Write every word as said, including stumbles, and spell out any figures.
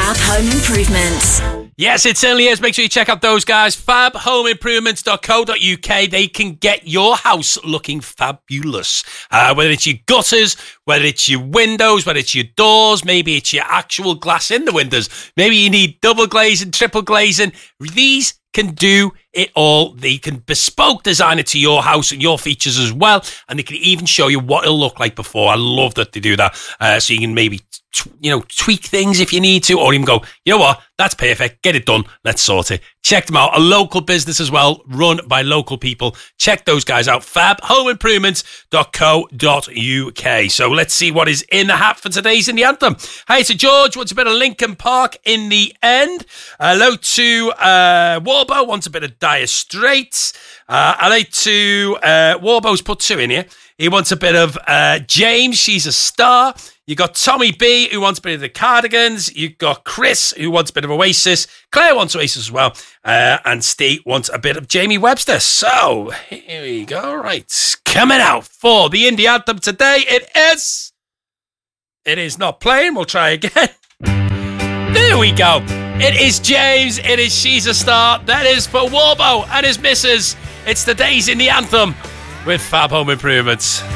Fab Home Improvements. Yes, it certainly is. Make sure you check out those guys, fab home improvements dot co dot uk. They can get your house looking fabulous. Uh, whether it's your gutters, whether it's your windows, whether it's your doors, maybe it's your actual glass in the windows. Maybe you need double glazing, triple glazing. These can do it all. They can bespoke design it to your house and your features as well. And they can even show you what it'll look like before. I love that they do that. Uh, so you can maybe, t- you know, tweak things if you need to, or even go, you know what, that's perfect. Get it done. Let's sort it. Check them out. A local business as well, run by local people. Check those guys out. fab home improvements dot co dot uk. So let's see what is in the hat for today's In the Anthem. Hey, so George wants a bit of Linkin Park in the end. Hello to uh, Warbo, wants a bit of Dire Straits. Uh, hello to uh, Warbo's put two in here. He wants a bit of uh, James, She's a Star. You got Tommy B, who wants a bit of the Cardigans. You got Chris, who wants a bit of Oasis. Claire wants Oasis as well. Uh, and Steve wants a bit of Jamie Webster. So, here we go. Right. Coming out for the In the Anthem today. It is... It is not playing. We'll try again. There we go. It is James. It is She's a Star. That is for Warbo and his missus. It's today's In the Anthem with Fab Home Improvements.